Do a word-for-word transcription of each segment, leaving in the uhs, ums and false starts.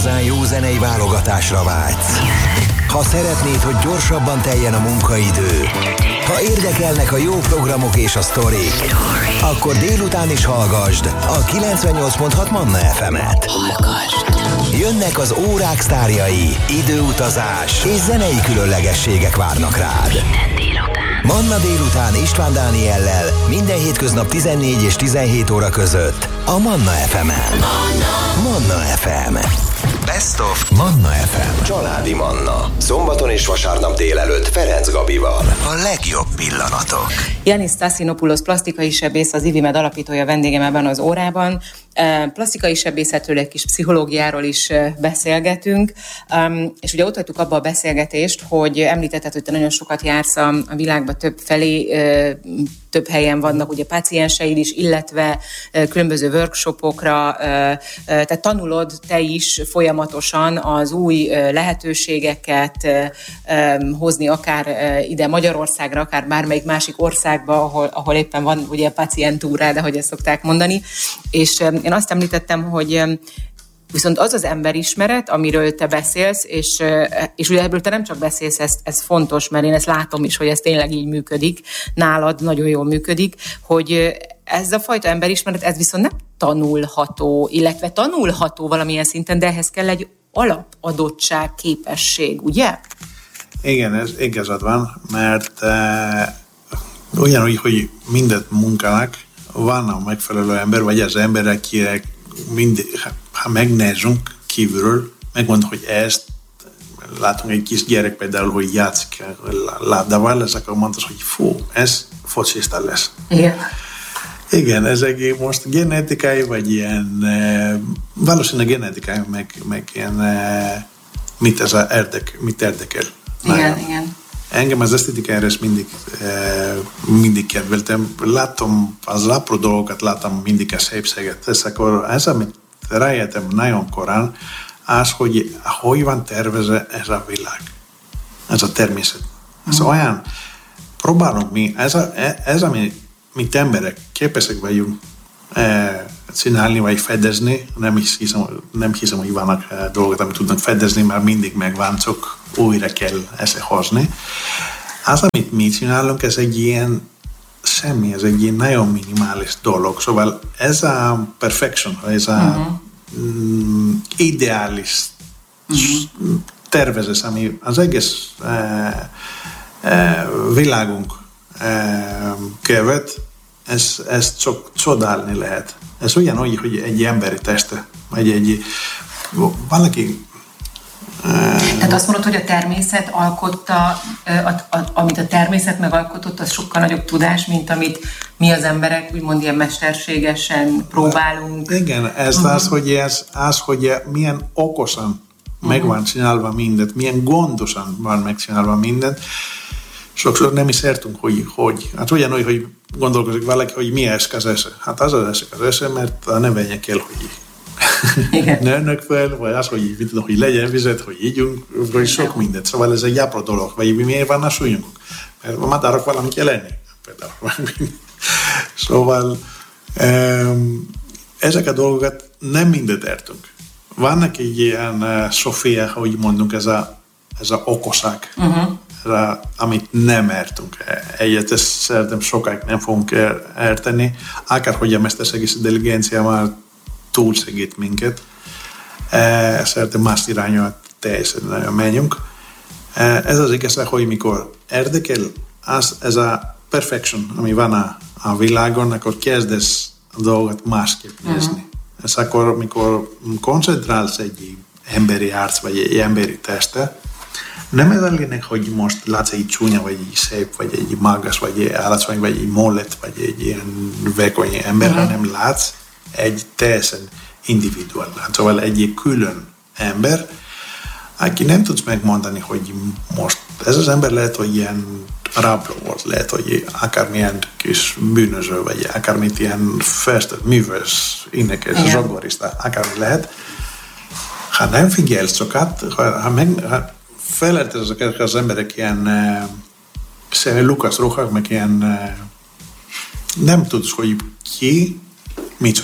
igazán jó zenei válogatásra vágysz, ha szeretnéd, hogy gyorsabban teljen a munkaidő, ha érdekelnek a jó programok és a sztorik, akkor délután is hallgasd a kilencvennyolc pont hat Manna ef emet. Jönnek az órák sztárjai, időutazás és zenei különlegességek várnak rád. Manna délután István Dániellel minden hétköznap tizennégy és tizenhét óra között a Manna ef emen. Manna ef em. Best of Manna ef em. Családi Manna. Szombaton és vasárnap délelőtt Ferenc Gabival. A legjobb pillanatok. Yannis Stassinopoulos plastikai sebész, az IVIMED alapítója vendégem ebben az órában. Plastikai sebészetről, egy kis pszichológiáról is beszélgetünk, és ugye ott hagytuk abba a beszélgetést, hogy említetted, hogy te nagyon sokat jársz a világban több felé, több helyen vannak ugye pácienseid is, illetve különböző workshopokra, tehát tanulod te is folyamatosan az új lehetőségeket hozni akár ide Magyarországra, akár bármelyik másik országba, ahol, ahol éppen van ugye pacientúrád, ahogy ezt szokták mondani, és én azt említettem, hogy viszont az az emberismeret, amiről te beszélsz, és, és ugye ebből te nem csak beszélsz, ez, ez fontos, mert én ezt látom is, hogy ez tényleg így működik, nálad nagyon jól működik, hogy ez a fajta emberismeret, ez viszont nem tanulható, illetve tanulható valamilyen szinten, de ehhez kell egy alapadottság, képesség, ugye? Igen, ez igazad van, mert uh, ugyanúgy, hogy mindent munkának, van a megfelelő ember, vagy az ember, akire mindig, ha megnézünk kívülről, megmond, hogy ezt látunk egy kis gyerek például, hogy játszik labdával, és akkor mondod, hogy fú, ez focista lesz. Igen. Igen, ez egy most genetikai, vagy ilyen, valószínűleg genetikai, meg, meg ilyen, mit ez a érdek, mit érdekel. Igen, Nagyon. igen. Engem az esztetikára ezt mindig, mindig kedveltem. Látom az apró dolgokat, látom mindig a szépséget. Ez akkor, ez, amit rájöttem nagyon korán, az, hogy hogy van tervezve ez a világ. Ez a természet. Ez mm. olyan, próbálunk mi, ez, a, ez ami mint emberek képesek vagyunk e, csinálni, vagy fedezni, nem hiszem, nem hiszem, hogy vannak e, dolgok, amit tudnak fedezni, mert mindig megvan, csak újra kell összehozni. Az, amit mi csinálunk, ez egy ilyen semmi, ez egy ilyen nagyon minimális dolog. Szóval ez a perfection, ez a uh-huh. mm, ideális uh-huh. tervezés, ami az egész e, e, világunk e, követ, Ez, ezt csak csodálni lehet. Ez ugyanúgy, hogy egy emberi teste, vagy egy valaki... Tehát azt mondod, hogy a természet alkotta, a, a, amit a természet megalkotott, az sokkal nagyobb tudás, mint amit mi az emberek úgymond ilyen mesterségesen próbálunk. Igen, ez uh-huh. az, hogy ez, az, hogy milyen okosan uh-huh. meg van csinálva mindent, milyen gondosan van megcsinálva mindent. Sokszor nem is értünk, hogy hogy. Hát ugyanúgy, hogy gondolkozik valaki, hogy mi esik az esze. Hát az az esik az esze, mert a növények kell, hogy nőnek fel, vagy az, hogy, mit tudom, hogy legyen vizet, hogy ígyunk, vagy sok mindent. Szóval ez egy apró dolog. Vagy miért van a súlyunk? Mert a madárok valamit kell lenni. Például. Szóval um, ezek a dolgokat nem mindet értünk. Vannak egy ilyen uh, Sofia, hogy mondunk, ez a, ez a okoság. Uh-huh. Rá, amit nem értünk egyet, ezt szerintem sokáig nem fogunk érteni, akárhogy a mesterséges intelligencia már túl segít minket, e, szerintem más irányba teljesen nagyon menjünk. E, ez az igazság, hogy mikor érdekel, az, ez a perfection, ami van a, a világon, akkor kezdesz a dolgot másképp nézni. Uh-huh. Ez akkor, mikor koncentrálsz egy emberi arc, vagy egy emberi teste, nem ez a lényeg, hogy most látsz egy csúnya, vagy egy szép, vagy egy magas, vagy egy alacsony, vagy egy mollet, vagy egy ilyen vékony ember, uh-huh. hanem látsz egy teljesen individuál. Szóval egy külön ember, aki nem tudsz megmondani, hogy most ez az ember lehet, hogy ilyen rabló volt, lehet, hogy akármilyen kis bűnöző, vagy akármit ilyen festett, művész, énekes, yeah. zsongorista, akármi lehet. Ha nem figyelsz sokat, ha, ha, meg, ha felértezek az emberek ilyen uh, Lukasz ruhák, meg ilyen uh, nem tudsz, hogy ki micsoda.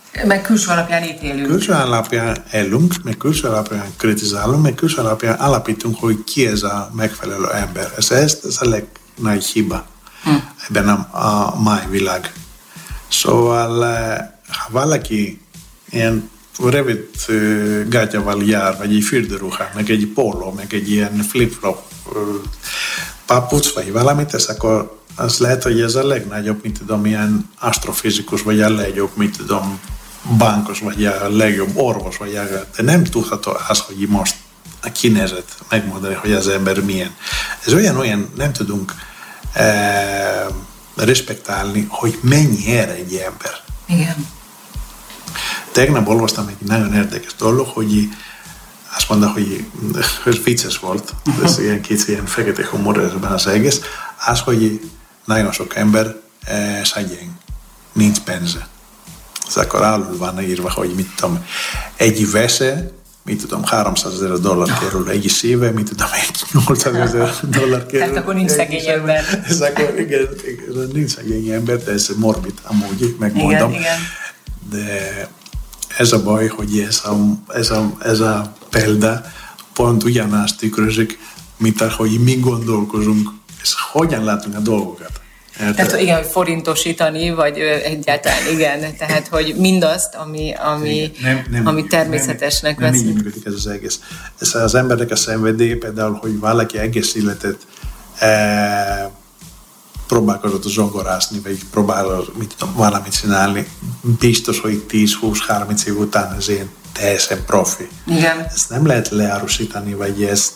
Meg külső alapján ítélünk. Külső alapján ellünk, meg külső alapján kritizálunk, meg külső alapján állapítunk, hogy ki ez a megfelelő ember. Ez, ez, ez a legnagy hiba hm. ebben a, a mai világ. Szóval, ha valaki ilyen rövid gátyával jár, vagy egy fürdőruhát, meg egy póló, meg egy ilyen flip-flop papucs, vagy valamit, ez akkor az lehet, hogy ez a legnagyobb, mint tudom, ilyen asztrofizikus, vagy a legjobb, mint tudom, bankos, vagy a legjobb orvos, vagy a, de nem tudható az, hogy most a kinézet megmondani, hogy az ember milyen. Ez olyan-olyan, nem tudunk eh, respektálni, hogy mennyi ér egy ember. Igen. Tegnap olvastam egy nagyon érdekes dolog, hogy azt mondta, hogy, hogy vicces volt, ez ilyen két ilyen fekete humor ezben az egész, az, hogy nagyon sok ember eh, szegény, nincs pénze. Ez akkor alul van írva, hogy mit tudom, egy vese, mit tudom, háromszázezer dollár kerül egy szíve, mit tudom, egy nyolcszázezer dollár kerül. Tehát akkor nincs szegény ember. Ez akkor, igen, nincs szegény ember, de ez morbid amúgy, megmondom. Igen, igen. De ez a baj, hogy ez a, ez a, ez a példa pont ugyanazt tükrözik, mint ahogy mi gondolkozunk, és hogyan látunk a dolgokat. Tehát igen, hogy forintosítani, vagy egyáltalán igen, tehát hogy mindazt, ami, ami, nem, nem, ami természetesnek nem, veszik. Nem így működik ez az egész. Ez az emberek a szenvedély, például, hogy valaki egész életet e, próbálkozott zsongorászni, vagy próbál mit tudom, valamit csinálni, biztos, hogy tíz-húsz-harminc év után ez ilyen teljesen profi. Igen. Ezt nem lehet leárusítani, vagy ezt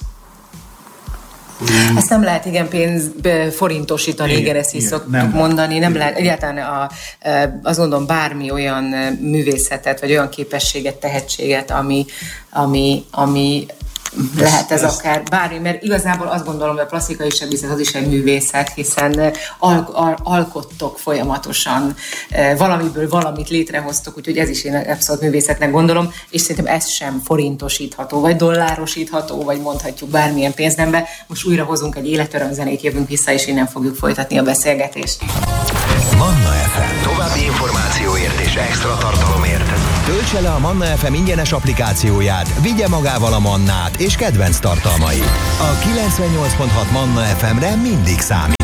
Ezt nem lehet, igen, pénzbe forintosítani, igen, igen, ezt is igen, szoktuk nem mondani. Nem igen. lehet egyáltalán a, azt gondolom bármi olyan művészetet, vagy olyan képességet, tehetséget, ami, ami, ami lehet ez, ez akár bármi, mert igazából azt gondolom, hogy a plastikai sebészet az is egy művészet, hiszen al- al- alkottok folyamatosan, valamiből valamit létrehoztok, úgyhogy ez is én abszolút művészetnek gondolom, és szerintem ez sem forintosítható, vagy dollárosítható, vagy mondhatjuk bármilyen pénznembe. Most újra hozunk egy életöröm zenét, jövünk vissza, és innen fogjuk folytatni a beszélgetést. Manna ef em. További információért és extra tartalomért töltse le a Manna ef em ingyenes applikációját, vigye magával a Mannát és kedvenc tartalmait. A kilencvennyolc pont hat Manna ef emre mindig számít.